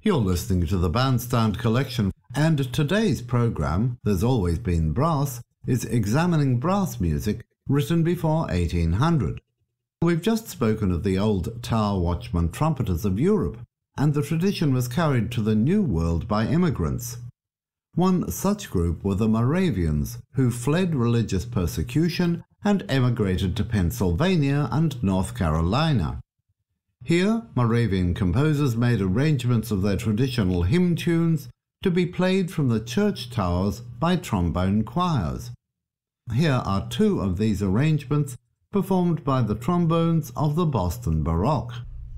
You're listening to the Bandstand Collection, and today's program, There's Always Been Brass, is examining brass music written before 1800. We've just spoken of the old Tower Watchman trumpeters of Europe, and the tradition was carried to the New World by immigrants. One such group were the Moravians, who fled religious persecution and emigrated to Pennsylvania and North Carolina. Here, Moravian composers made arrangements of their traditional hymn tunes to be played from the church towers by trombone choirs. Here are two of these arrangements performed by the trombones of the Boston Baroque.